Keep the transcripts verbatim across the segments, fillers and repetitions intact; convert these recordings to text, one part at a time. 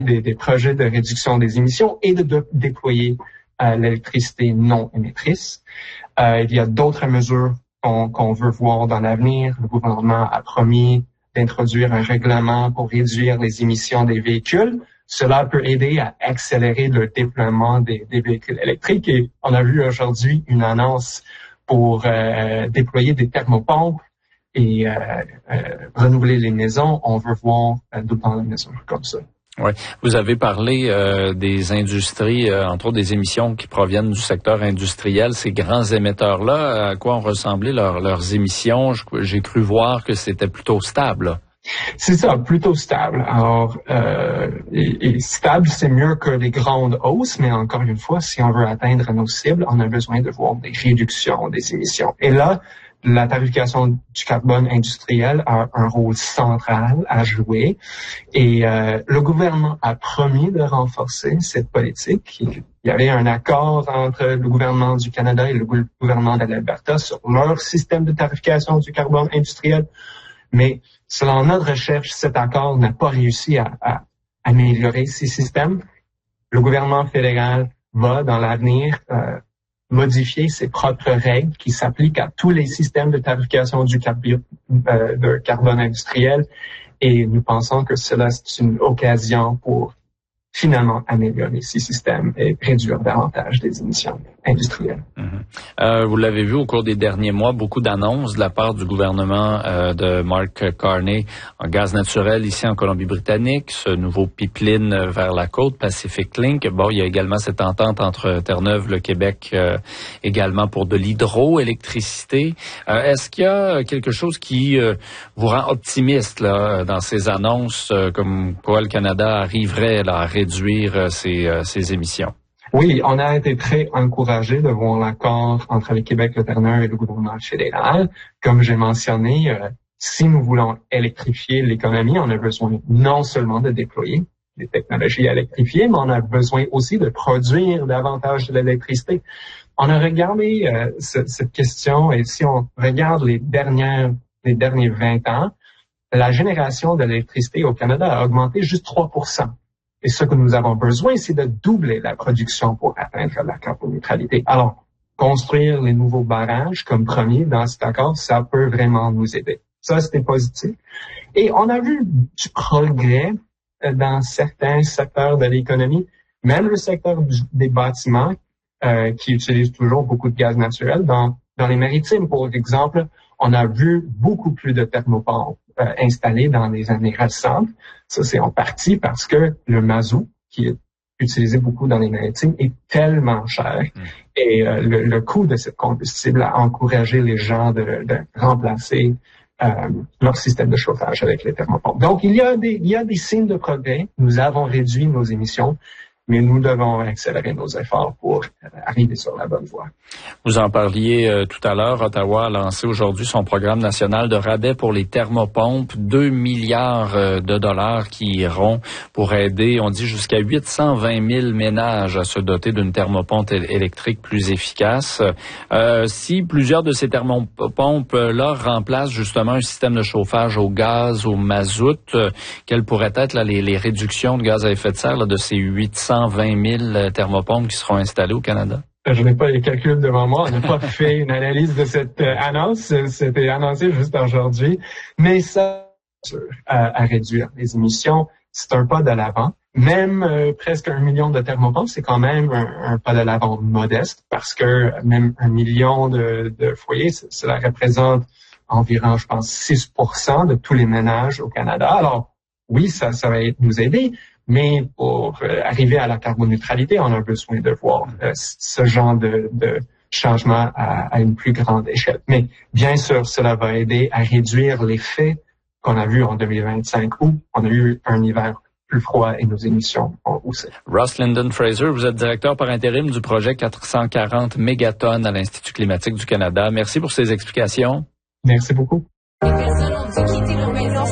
des, des projets de réduction des émissions et de, de déployer euh, l'électricité non émettrice. Euh, il y a d'autres mesures qu'on, qu'on veut voir dans l'avenir. Le gouvernement a promis d'introduire un règlement pour réduire les émissions des véhicules. Cela peut aider à accélérer le déploiement des, des véhicules électriques. Et on a vu aujourd'hui une annonce pour euh, déployer des thermopompes et euh, euh, renouveler les maisons. On veut voir euh, d'autant de mesures comme ça. Oui, vous avez parlé euh, des industries, euh, entre autres des émissions qui proviennent du secteur industriel. Ces grands émetteurs-là, à quoi ont ressemblé leur, leurs émissions? J'ai cru voir que c'était plutôt stable, là. C'est ça, plutôt stable. Alors, euh, et, et stable, c'est mieux que les grandes hausses, mais encore une fois, si on veut atteindre nos cibles, on a besoin de voir des réductions des émissions. Et là, la tarification du carbone industriel a un rôle central à jouer. Et euh, le gouvernement a promis de renforcer cette politique. Il y avait un accord entre le gouvernement du Canada et le gouvernement de l'Alberta sur leur système de tarification du carbone industriel. Mais selon notre recherche, cet accord n'a pas réussi à, à améliorer ces systèmes. Le gouvernement fédéral va, dans l'avenir, euh, modifier ses propres règles qui s'appliquent à tous les systèmes de tarification du carbi- euh, de carbone industriel. Et nous pensons que cela, c'est une occasion pour finalement améliorer ces systèmes et réduire davantage des émissions industrielles. Mm-hmm. Euh, vous l'avez vu au cours des derniers mois, beaucoup d'annonces de la part du gouvernement euh, de Mark Carney en gaz naturel ici en Colombie-Britannique, ce nouveau pipeline vers la côte, Pacific Link. Bon, il y a également cette entente entre Terre-Neuve, le Québec, euh, également pour de l'hydroélectricité. Euh, est-ce qu'il y a quelque chose qui euh, vous rend optimiste là, dans ces annonces, euh, comme quoi le Canada arriverait là, à réduire ses, euh, ses émissions? Oui, on a été très encouragés de voir l'accord entre le Québec, le Terre-Neuve et le gouvernement fédéral. Comme j'ai mentionné, euh, si nous voulons électrifier l'économie, on a besoin non seulement de déployer des technologies électrifiées, mais on a besoin aussi de produire davantage de l'électricité. On a regardé euh, ce, cette question et si on regarde les dernières, les derniers vingt ans, la génération de l'électricité au Canada a augmenté juste trois pour cent. Et ce que nous avons besoin, c'est de doubler la production pour atteindre la carboneutralité. Alors, construire les nouveaux barrages comme premier dans cet accord, ça peut vraiment nous aider. Ça, c'était positif. Et on a vu du progrès dans certains secteurs de l'économie, même le secteur du, des bâtiments euh, qui utilisent toujours beaucoup de gaz naturel. Dans, dans les maritimes, par exemple, on a vu beaucoup plus de thermopompes euh, installées dans les années récentes. Ça, c'est en partie parce que le mazout, qui est utilisé beaucoup dans les maritimes, est tellement cher. Mmh. Et euh, le, le coût de ce combustible a encouragé les gens de, de remplacer euh, leur système de chauffage avec les thermopompes. Donc, il y a des, il y a des signes de progrès. Nous avons réduit nos émissions, mais nous devons accélérer nos efforts pour euh, arriver sur la bonne voie. Vous en parliez euh, tout à l'heure. Ottawa a lancé aujourd'hui son programme national de rabais pour les thermopompes. deux milliards euh, de dollars qui iront pour aider, on dit, jusqu'à huit cent vingt mille ménages à se doter d'une thermopompe électrique plus efficace. Euh, si plusieurs de ces thermopompes-là remplacent justement un système de chauffage au gaz, au mazout, euh, quelles pourraient être là, les, les réductions de gaz à effet de serre là, de ces huit cent vingt mille thermopompes qui seront installées au Canada? Je n'ai pas les calculs devant moi. On n'a pas fait une analyse de cette euh, annonce. C'était annoncé juste aujourd'hui. Mais ça, à, à réduire les émissions, c'est un pas de l'avant. Même euh, presque un million de thermopompes, c'est quand même un, un pas de l'avant modeste parce que même un million de, de foyers, cela représente environ, je pense, six pour cent de tous les ménages au Canada. Alors, oui, ça, ça va nous aider. Mais pour euh, arriver à la carboneutralité, on a besoin de voir euh, ce genre de, de changement à, à une plus grande échelle. Mais bien sûr, cela va aider à réduire l'effet qu'on a vu en deux mille vingt-cinq où on a eu un hiver plus froid et nos émissions ont haussé. Ross Linden-Fraser, vous êtes directeur par intérim du projet quatre cent quarante mégatonnes à l'Institut climatique du Canada. Merci pour ces explications. Merci beaucoup. Les personnes ont dû quitter leur maison.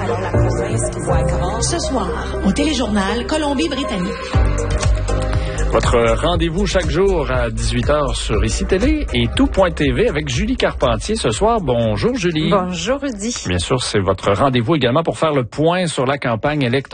Ce soir, au téléjournal Colombie-Britannique. Votre rendez-vous chaque jour à dix-huit heures sur Ici Télé et tout point T V avec Julie Carpentier ce soir. Bonjour Julie. Bonjour Rudy. Bien sûr, c'est votre rendez-vous également pour faire le point sur la campagne électorale.